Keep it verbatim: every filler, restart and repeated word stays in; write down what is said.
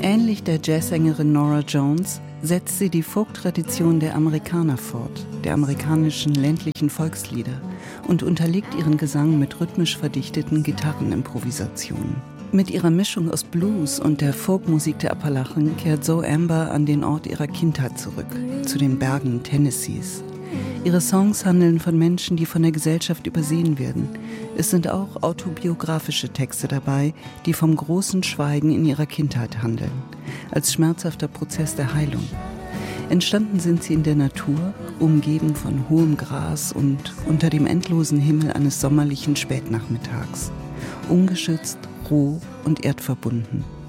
Ähnlich der Jazzsängerin Norah Jones setzt sie die Folk-Tradition der Amerikaner fort, der amerikanischen ländlichen Volkslieder, und unterlegt ihren Gesang mit rhythmisch verdichteten Gitarrenimprovisationen. Mit ihrer Mischung aus Blues und der Folkmusik der Appalachen kehrt Zoe Amber an den Ort ihrer Kindheit zurück, zu den Bergen Tennessees. Ihre Songs handeln von Menschen, die von der Gesellschaft übersehen werden. Es sind auch autobiografische Texte dabei, die vom großen Schweigen in ihrer Kindheit handeln, als schmerzhafter Prozess der Heilung. Entstanden sind sie in der Natur, umgeben von hohem Gras und unter dem endlosen Himmel eines sommerlichen Spätnachmittags. Ungeschützt, roh und erdverbunden.